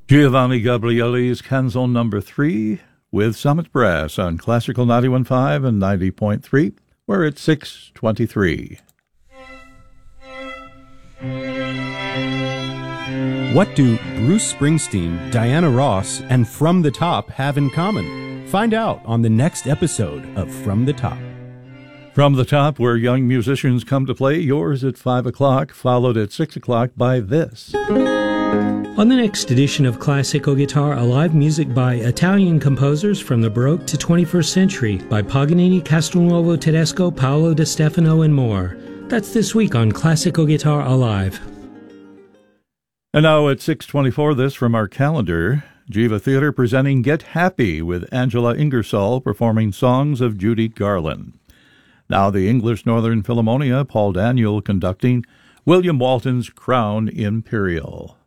Giovanni Gabrieli's Canzone Number 3 with Summit Brass on Classical 91.5 and 90.3. We're at 6:23. What do Bruce Springsteen, Diana Ross, and From the Top have in common? Find out on the next episode of From the Top. From the Top, where young musicians come to play, yours at 5 o'clock, followed at 6 o'clock by this. On the next edition of Classical Guitar, live music by Italian composers from the Baroque to 21st century by Paganini, Castelnuovo Tedesco, Paolo Di Stefano, and more. That's this week on Classical Guitar Alive. And now at 6:24, this from our calendar, Jiva Theatre presenting Get Happy with Angela Ingersoll performing songs of Judy Garland. Now the English Northern Philharmonia, Paul Daniel conducting William Walton's Crown Imperial.